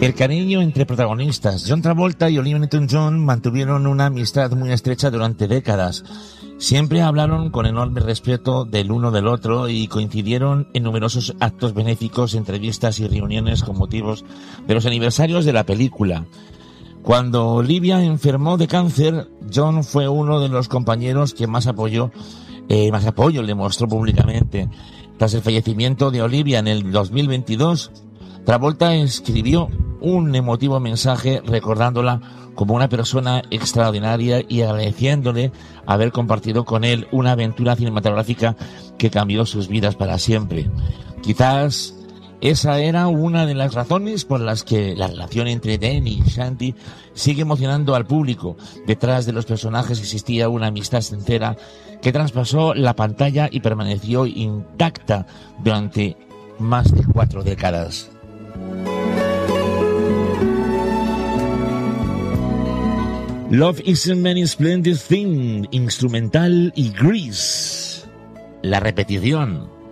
El cariño entre protagonistas. John Travolta y Olivia Newton-John mantuvieron una amistad muy estrecha durante décadas. Siempre hablaron con enorme respeto del uno del otro y coincidieron en numerosos actos benéficos, entrevistas y reuniones con motivos de los aniversarios de la película. Cuando Olivia enfermó de cáncer, John fue uno de los compañeros que más apoyo le mostró públicamente. Tras el fallecimiento de Olivia en el 2022, Travolta escribió un emotivo mensaje recordándola como una persona extraordinaria y agradeciéndole haber compartido con él una aventura cinematográfica que cambió sus vidas para siempre. Quizás esa era una de las razones por las que la relación entre Danny y Shanti sigue emocionando al público. Detrás de los personajes existía una amistad sincera que traspasó la pantalla y permaneció intacta durante más de 4 décadas. Love is a many splendid thing, instrumental y Grease. La repetición.